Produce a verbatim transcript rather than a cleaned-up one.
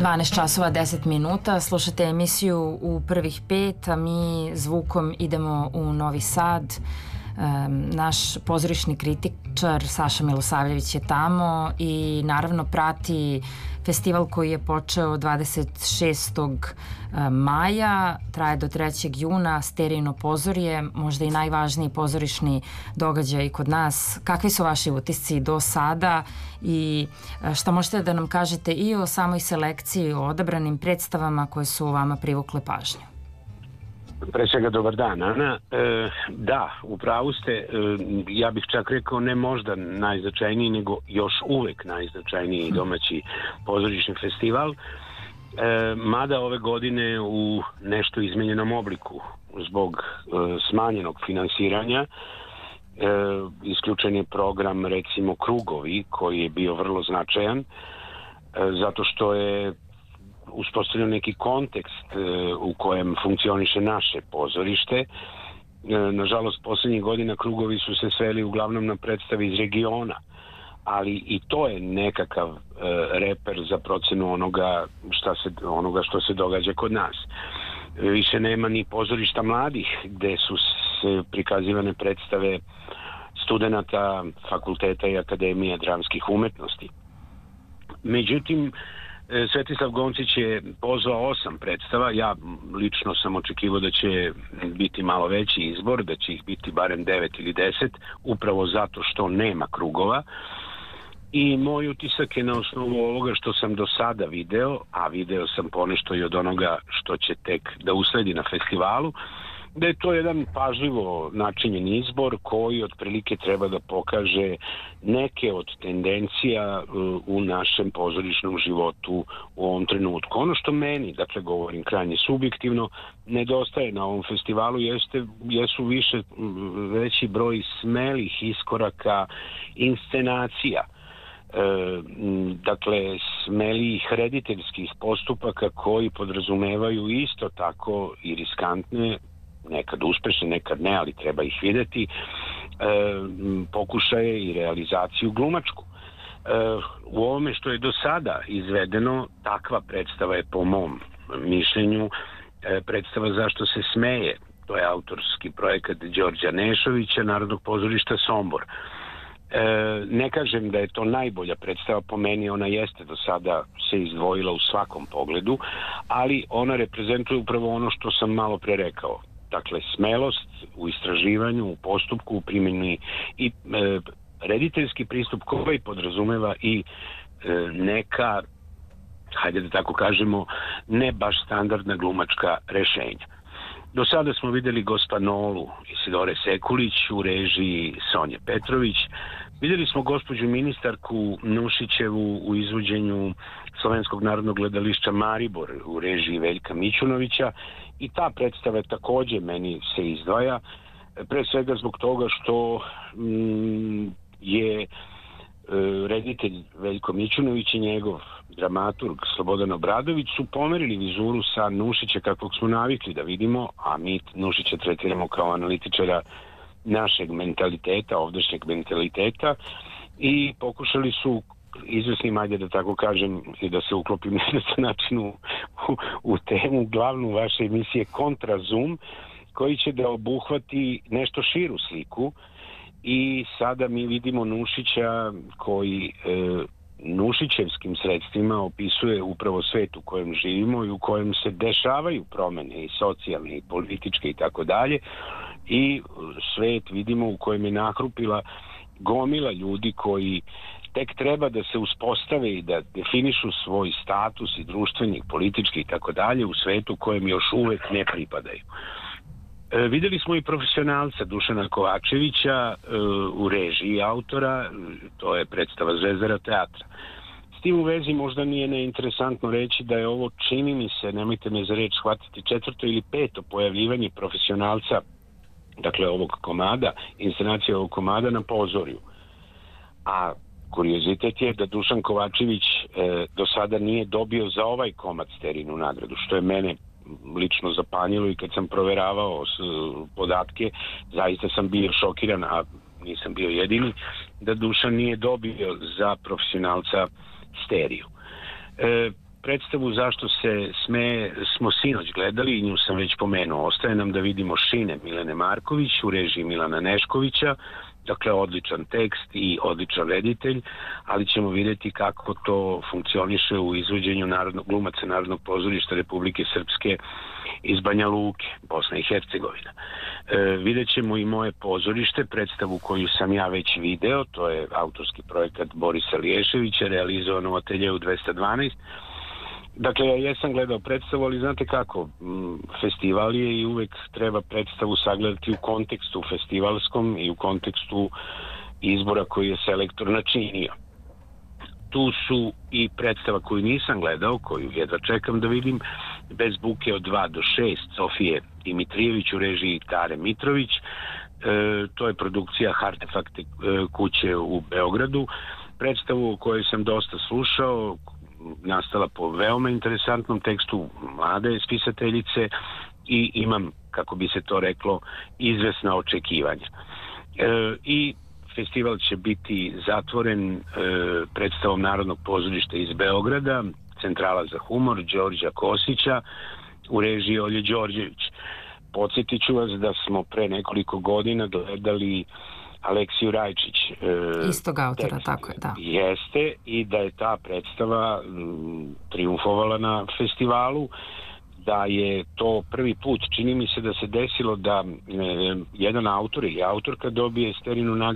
dvanaest časova deset minuta, slušate emisiju U prvih pet, a mi zvukom idemo u Novi Sad. Naš pozorišni kritičar Saša Milosavljević je tamo i naravno prati festival koji je počeo dvadeset šestog maja, traje do trećeg juna, Sterijino pozorje, možda i najvažniji pozorišni događaj kod nas. Kakvi su vaši utisci do sada i šta možete da nam kažete i o samoj selekciji, o odabranim predstavama koje su vama privukle pažnju? Pre svega dobar dan, Ana. E, da, upravu ste, e, ja bih čak rekao ne možda najznačajniji, nego još uvek najznačajniji domaći pozorišni festival, e, mada ove godine u nešto izmenjenom obliku zbog e, smanjenog finansiranja. E, isključen je program recimo Krugovi koji je bio vrlo značajan e, zato što je uspostavljeno neki kontekst e, u kojem funkcioniše naše pozorište. E, nažalost, poslednjih godina Krugovi su se sveli uglavnom na predstave iz regiona, ali i to je nekakav e, reper za procenu onoga, šta se, onoga što se događa kod nas. E, više nema ni pozorišta mladih, gde su se prikazivane predstave studenata fakulteta i akademije dramskih umetnosti. Međutim, Svetislav Goncić je pozvao osam predstava. Ja lično sam očekivao da će biti malo veći izbor, da će ih biti barem devet ili deset, upravo zato što nema Krugova. I moj utisak je na osnovu ovoga što sam do sada video, a video sam ponešto i od onoga što će tek da usledi na festivalu, da je to jedan pažljivo načinjen izbor koji otprilike treba da pokaže neke od tendencija u našem pozorišnom životu u ovom trenutku. Ono što meni, dakle govorim krajnje subjektivno, nedostaje na ovom festivalu jeste, jesu više veći broj smelih iskoraka, inscenacija. E, dakle, smelih rediteljskih postupaka koji podrazumevaju isto tako i riskantne, nekad uspešne, nekad ne, ali treba ih videti, e, pokušaje i realizaciju glumačku. E, u ovome što je do sada izvedeno, takva predstava je po mom mišljenju e, predstava Zašto se smeje. To je autorski projekat Đorđa Nešovića, Narodnog pozorišta Sombor. E, ne kažem da je to najbolja predstava, po meni ona jeste do sada se izdvojila u svakom pogledu, ali ona reprezentuje upravo ono što sam malo pre rekao. Dakle, smelost u istraživanju, u postupku, u primjeni i e, rediteljski pristup koji podrazumeva i e, neka, hajde da tako kažemo, ne baš standardna glumačka rešenja. Do sada smo videli Gospanolu Isidore Sekulić u režiji Sonje Petrović. Videli smo gospođu ministarku Nušićevu u izvođenju Slovenskog narodnog gledališća Maribor u režiji Veljka Mićunovića i ta predstava takođe meni se izdvaja, pre svega zbog toga što mm, je e, reditelj Veljko Mićunović i njegov dramaturg Slobodan Obradović su pomerili vizuru sa Nušića kakvog smo navikli da vidimo, a mi Nušića tretiramo kao analitičara našeg mentaliteta, ovdašnjeg mentaliteta, i pokušali su izvesnim, ajde da tako kažem i da se uklopim na način u, u, u temu glavnu vaše emisije Kontra Zoom, koji će da obuhvati nešto širu sliku. I sada mi vidimo Nušića koji e, Nušićevskim sredstvima opisuje upravo svet u kojem živimo i u kojem se dešavaju promene i socijalne i političke i tako dalje, i svet vidimo u kojem je nahrupila gomila ljudi koji tek treba da se uspostave i da definišu svoj status i društveni, politički i tako dalje u svetu kojem još uvek ne pripadaju. E, videli smo i profesionalca Dušana Kovačevića e, u režiji autora, to je predstava Zvezdara teatra. S tim u vezi možda nije neinteresantno reći da je ovo, čini mi se, nemojte me za reč shvatiti, četvrto ili peto pojavljivanje profesionalca, dakle ovog komada, inscenacija ovog komada na pozorju. A kuriozitet je da Dušan Kovačević e, do sada nije dobio za ovaj komad Sterijinu nagradu, što je mene lično zapanjilo, i kad sam proveravao s, podatke, zaista sam bio šokiran, a nisam bio jedini, da Dušan nije dobio za profesionalca Steriju. E, predstavu Zašto se smeje smo sinoć gledali i nju sam već pomenuo. Ostaje nam da vidimo Šine Milene Marković u režiji Milana Neškovića. Dakle, odličan tekst i odličan reditelj, ali ćemo vidjeti kako to funkcioniše u izvođenju narodnog, glumaca Narodnog pozorišta Republike Srpske iz Banja Luke, Bosna i Hercegovina. E, vidjet ćemo i Moje pozorište, predstavu koju sam ja već video, to je autorski projekat Borisa Liješevića, realizovan u ateljeu dvesta dvanaest. Dakle, ja jesam gledao predstavu, ali znate kako, festival je i uvek treba predstavu sagledati u kontekstu festivalskom i u kontekstu izbora koji je selektor načinio. Tu su i predstava koju nisam gledao, koju jedva čekam da vidim, Bez buke od dva do šest, Sofije Dimitrijević u režiji Tare Mitrović. E, to je produkcija Artefakte e, kuće u Beogradu. Predstavu o kojoj sam dosta slušao, nastala po veoma interesantnom tekstu mlade spisateljice i imam, kako bi se to reklo, izvesna očekivanja. E, I festival će biti zatvoren e, predstavom Narodnog pozorišta iz Beograda, Centrala za humor Đorđa Kosića u režiji Olje Đorđević. Podsjetit ću vas da smo pre nekoliko godina gledali Aleksiju Rajčić. E, Istog autora, tekst. Tako je, da. Jeste, i da je ta predstava m, triumfovala na festivalu, da je to prvi put, čini mi se da se desilo da e, jedan autor ili autorka dobije Sterinu nagradu